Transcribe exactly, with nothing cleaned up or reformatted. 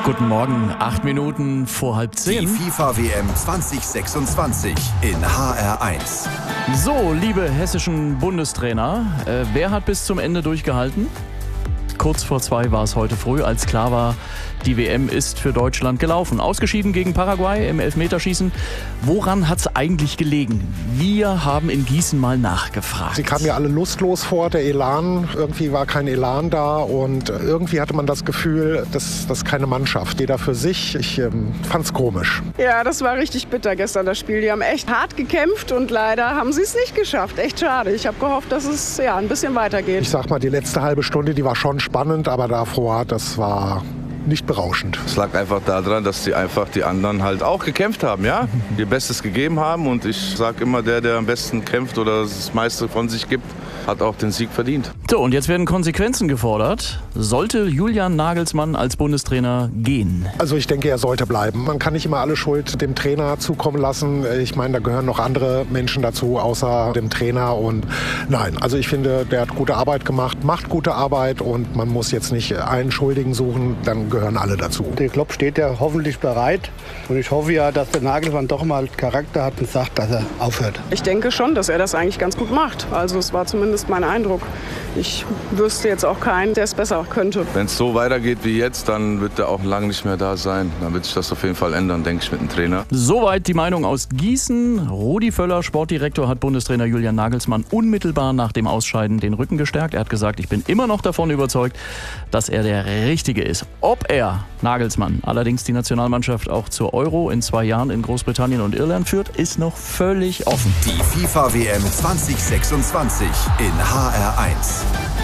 Guten Morgen, acht Minuten vor halb zehn. Die FIFA-W M zwanzig sechsundzwanzig in H R eins. So, liebe hessischen Bundestrainer, äh, wer hat bis zum Ende durchgehalten? Kurz vor zwei war es heute früh, als klar war, die W M ist für Deutschland gelaufen. Ausgeschieden gegen Paraguay im Elfmeterschießen. Woran hat es eigentlich gelegen? Wir haben in Gießen mal nachgefragt. Sie kamen ja alle lustlos vor, der Elan, irgendwie war kein Elan da und irgendwie hatte man das Gefühl, das ist keine Mannschaft, jeder für sich. Ich ähm, fand's komisch. Ja, das war richtig bitter gestern, das Spiel. Die haben echt hart gekämpft und leider haben sie es nicht geschafft. Echt schade. Ich habe gehofft, dass es ja ein bisschen weitergeht. Ich sag mal, die letzte halbe Stunde, die war schon spannend, aber davor, das war nicht berauschend. Es lag einfach daran, dass die einfach die anderen halt auch gekämpft haben, ja? Ihr Bestes gegeben haben und ich sage immer, der, der am besten kämpft oder das meiste von sich gibt, hat auch den Sieg verdient. So, und jetzt werden Konsequenzen gefordert. Sollte Julian Nagelsmann als Bundestrainer gehen? Also ich denke, er sollte bleiben. Man kann nicht immer alle Schuld dem Trainer zukommen lassen. Ich meine, da gehören noch andere Menschen dazu, außer dem Trainer. Und nein, also ich finde, der hat gute Arbeit gemacht, macht gute Arbeit und man muss jetzt nicht einen Schuldigen suchen, dann gehören alle dazu. Der Klopp steht ja hoffentlich bereit und ich hoffe ja, dass der Nagelsmann doch mal Charakter hat und sagt, dass er aufhört. Ich denke schon, dass er das eigentlich ganz gut macht. Also es war zumindest mein Eindruck. Ich wüsste jetzt auch keinen, der es besser könnte. Wenn es so weitergeht wie jetzt, dann wird er auch lange nicht mehr da sein. Dann wird sich das auf jeden Fall ändern, denke ich, mit dem Trainer. Soweit die Meinung aus Gießen. Rudi Völler, Sportdirektor, hat Bundestrainer Julian Nagelsmann unmittelbar nach dem Ausscheiden den Rücken gestärkt. Er hat gesagt, ich bin immer noch davon überzeugt, dass er der Richtige ist. Ob er, Nagelsmann, allerdings die Nationalmannschaft auch zur Euro in zwei Jahren in Großbritannien und Irland führt, ist noch völlig offen. Die FIFA-W M zwanzig sechsundzwanzig in H R eins.